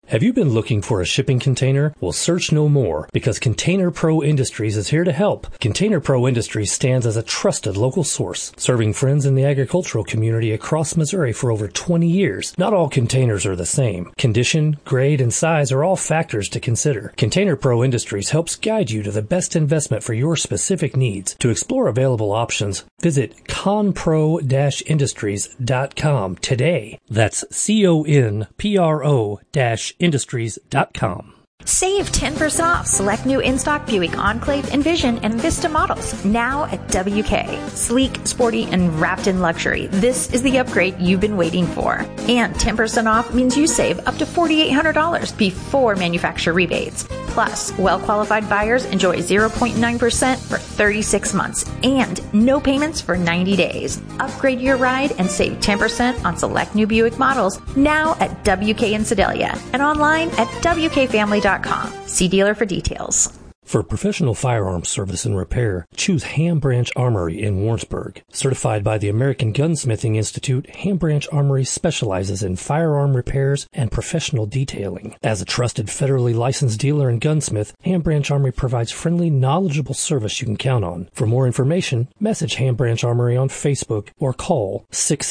Have you been looking for a shipping container? Well, search no more, because Container Pro Industries is here to help. Container Pro Industries stands as a trusted local source, serving friends in the agricultural community across Missouri for over 20 years. Not all containers are the same. Condition, grade, and size are all factors to consider. Container Pro Industries helps guide you to the best investment for your specific needs. To explore available options, visit conpro-industries.com today. That's CONPRO-industries.com. Save 10% off select new in-stock Buick Enclave, Envision, and Vista models now at WK. Sleek, sporty, and wrapped in luxury. This is the upgrade you've been waiting for. And 10% off means you save up to $4,800 before manufacturer rebates. Plus, well-qualified buyers enjoy 0.9% for 36 months and no payments for 90 days. Upgrade your ride and save 10% on select new Buick models now at WK in Sedalia and online at WKFamily.com. See dealer for details. For professional firearms service and repair, choose Ham Branch Armory in Warrensburg. Certified by the American Gunsmithing Institute, Ham Branch Armory specializes in firearm repairs and professional detailing. As a trusted federally licensed dealer and gunsmith, Ham Branch Armory provides friendly, knowledgeable service you can count on. For more information, message Ham Branch Armory on Facebook or call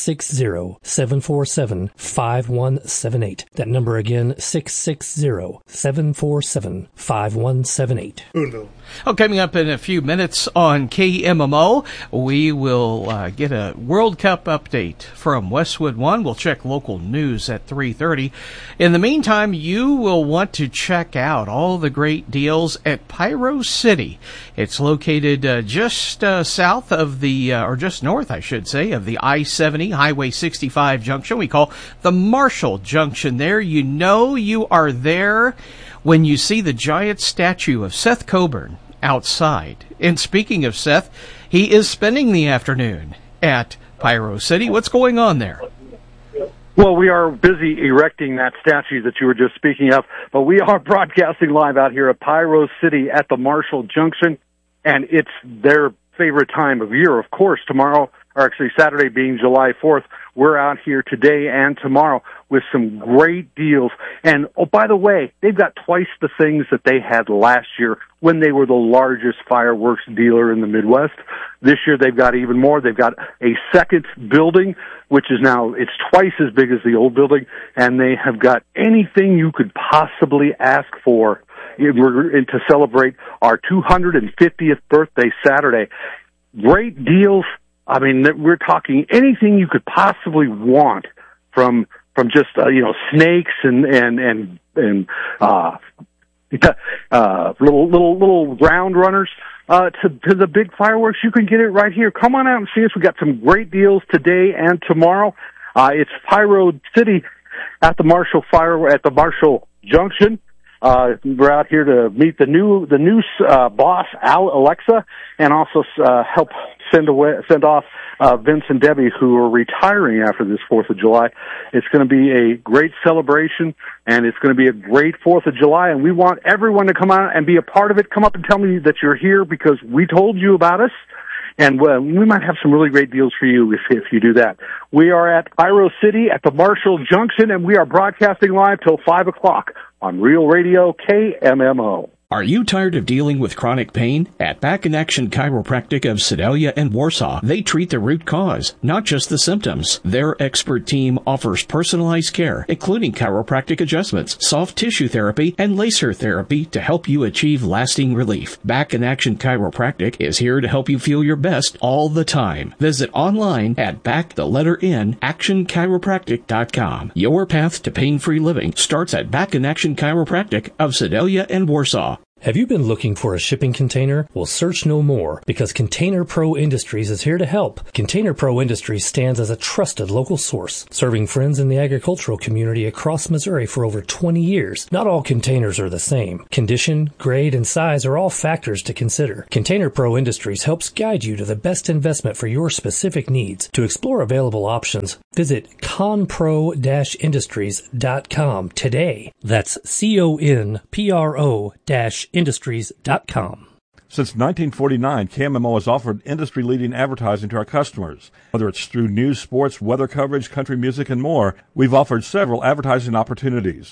660-747-5178. That number again, 660-747-5178. Boonville. Oh, coming up in a few minutes on KMMO, we will get a World Cup update from Westwood One. We'll check local news at 3:30. In the meantime, you will want to check out all the great deals at Pyro City. It's located just south of the, or just north, I should say, of the I-70 Highway 65 junction. We call the Marshall Junction there. You know you are there when you see the giant statue of Seth Coburn outside. And speaking of Seth, he is spending the afternoon at Pyro City. What's going on there? Well, we are busy erecting that statue that you were just speaking of, but we are broadcasting live out here at Pyro City at the Marshall Junction, and it's their favorite time of year, of course. Tomorrow, or actually Saturday being July 4th, we're out here today and tomorrow with some great deals. And, oh, by the way, they've got twice the things that they had last year when they were the largest fireworks dealer in the Midwest. This year they've got even more. They've got a second building, which is now, it's twice as big as the old building, and they have got anything you could possibly ask for to celebrate our 250th birthday Saturday. Great deals. I mean, we're talking anything you could possibly want, from just snakes and little round runners to the big fireworks. You can get it right here. Come on out and see us. We got some great deals today and tomorrow. It's Pyro City at the Marshall Junction. We're out here to meet the new boss, Alexa, and also help send off Vince and Debbie, who are retiring after this 4th of July. It's going to be a great celebration, and it's going to be a great 4th of July, and we want everyone to come out and be a part of it. Come up and tell me that you're here because we told you about us, and we might have some really great deals for you if you do that. We are at Pyro City at the Marshall Junction, and we are broadcasting live till 5 o'clock on Real Radio KMMO. Are you tired of dealing with chronic pain? At Back in Action Chiropractic of Sedalia and Warsaw, they treat the root cause, not just the symptoms. Their expert team offers personalized care, including chiropractic adjustments, soft tissue therapy, and laser therapy to help you achieve lasting relief. Back in Action Chiropractic is here to help you feel your best all the time. Visit online at actionchiropractic.com. Your path to pain-free living starts at Back in Action Chiropractic of Sedalia and Warsaw. Have you been looking for a shipping container? Well, search no more, because Container Pro Industries is here to help. Container Pro Industries stands as a trusted local source, serving friends in the agricultural community across Missouri for over 20 years. Not all containers are the same. Condition, grade, and size are all factors to consider. Container Pro Industries helps guide you to the best investment for your specific needs. To explore available options, visit conpro-industries.com today. That's CONPRO-industries.com. Since 1949, KMMO has offered industry-leading advertising to our customers. Whether it's through news, sports, weather coverage, country music, and more, we've offered several advertising opportunities.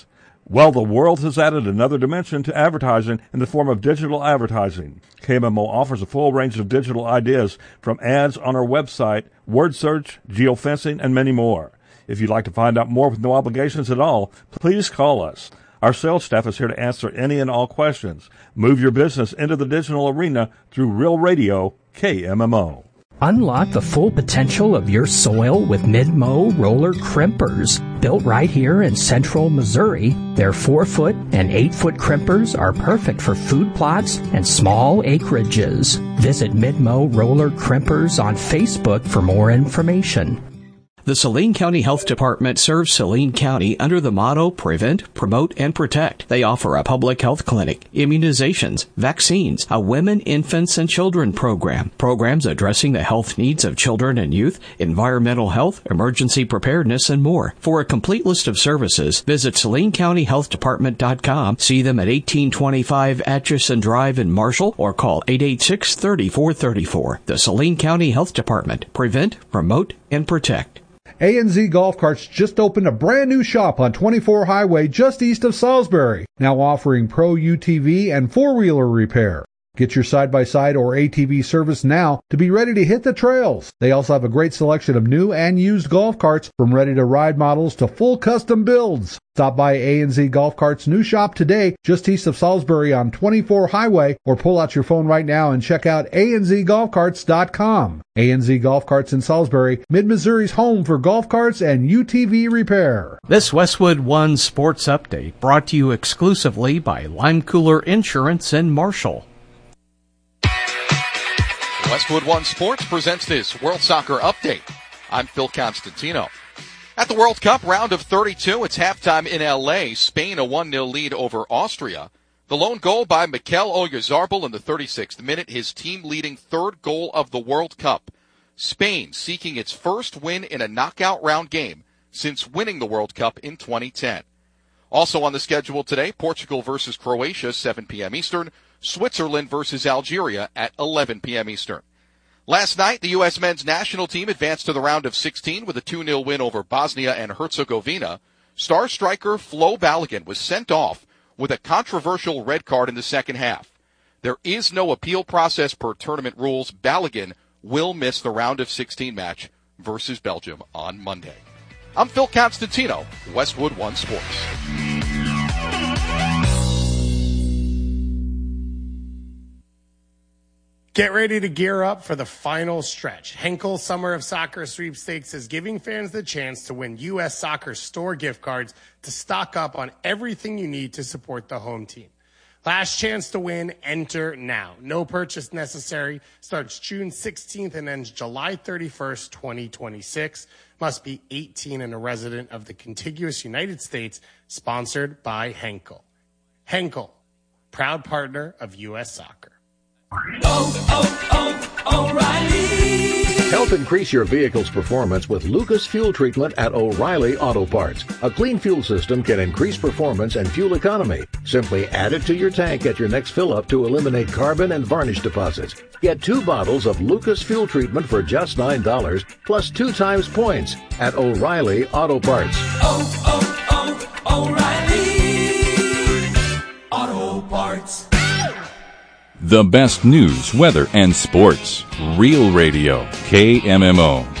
Well, the world has added another dimension to advertising in the form of digital advertising. KMMO offers a full range of digital ideas from ads on our website, word search, geofencing, and many more. If you'd like to find out more with no obligations at all, please call us. Our sales staff is here to answer any and all questions. Move your business into the digital arena through Real Radio, KMMO. Unlock the full potential of your soil with Mid-Mow roller crimpers. Built right here in central Missouri, their 4-foot and 8-foot crimpers are perfect for food plots and small acreages. Visit Mid-Mow roller crimpers on Facebook for more information. The Saline County Health Department serves Saline County under the motto Prevent, Promote, and Protect. They offer a public health clinic, immunizations, vaccines, a women, infants, and children program, programs addressing the health needs of children and youth, environmental health, emergency preparedness, and more. For a complete list of services, visit SalineCountyHealthDepartment.com, see them at 1825 Atchison Drive in Marshall, or call 886-3434. The Saline County Health Department. Prevent, Promote, and Protect. A&Z Golf Carts just opened a brand new shop on 24 Highway just east of Salisbury, now offering Pro UTV and four-wheeler repair. Get your side-by-side or ATV service now to be ready to hit the trails. They also have a great selection of new and used golf carts, from ready-to-ride models to full custom builds. Stop by A&Z Golf Carts' new shop today, just east of Salisbury on 24 Highway, or pull out your phone right now and check out anzgolfcarts.com. A&Z Golf Carts in Salisbury, Mid-Missouri's home for golf carts and UTV repair. This Westwood One Sports Update brought to you exclusively by Lime Cooler Insurance in Marshall. Westwood One Sports presents this World Soccer Update. I'm Phil Constantino. At the World Cup round of 32, it's halftime in L.A. Spain a 1-0 lead over Austria. The lone goal by Mikel Oyarzabal in the 36th minute, his team leading third goal of the World Cup. Spain seeking its first win in a knockout round game since winning the World Cup in 2010. Also on the schedule today, Portugal versus Croatia, 7 p.m. Eastern. Switzerland versus Algeria at 11 p.m. Eastern. Last night, the U.S. men's national team advanced to the round of 16 with a 2-0 win over Bosnia and Herzegovina. Star striker Flo Balogun was sent off with a controversial red card in the second half. There is no appeal process per tournament rules. Balogun will miss the round of 16 match versus Belgium on Monday. I'm Phil Constantino, Westwood One Sports. Get ready to gear up for the final stretch. Henkel Summer of Soccer Sweepstakes is giving fans the chance to win U.S. Soccer store gift cards to stock up on everything you need to support the home team. Last chance to win, enter now. No purchase necessary. Starts June 16th and ends July 31st, 2026. Must be 18 and a resident of the contiguous United States. Sponsored by Henkel. Henkel, proud partner of U.S. Soccer. O'Reilly! Help increase your vehicle's performance with Lucas Fuel Treatment at O'Reilly Auto Parts. A clean fuel system can increase performance and fuel economy. Simply add it to your tank at your next fill-up to eliminate carbon and varnish deposits. Get 2 bottles of Lucas Fuel Treatment for just $9, plus 2 times points at O'Reilly Auto Parts. O'Reilly Auto Parts. The best news, weather, and sports. Real Radio, KMMO.